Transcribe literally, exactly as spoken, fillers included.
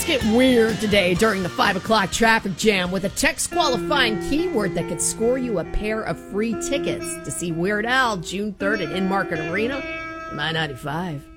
get weird today during the five o'clock traffic jam with a text qualifying keyword that could score you a pair of free tickets to see Weird Al June third at In-Market Arena. My ninety-five.